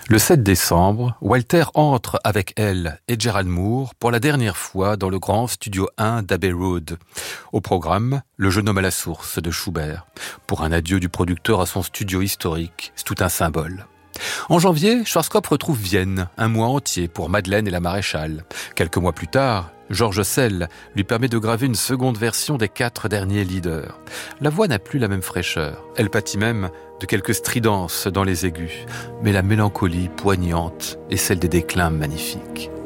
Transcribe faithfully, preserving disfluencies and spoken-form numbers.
Le sept décembre, Walter entre avec elle et Gerald Moore pour la dernière fois dans le grand studio un d'Abbey Road. Au programme, Le jeune homme à la source de Schubert. Pour un adieu du producteur à son studio historique, c'est tout un symbole. En janvier, Schwarzkopf retrouve Vienne, un mois entier pour Madeleine et la Maréchale. Quelques mois plus tard, Georges Sell lui permet de graver une seconde version des quatre derniers leaders. La voix n'a plus la même fraîcheur. Elle pâtit même de quelques stridences dans les aigus. Mais la mélancolie poignante est celle des déclins magnifiques.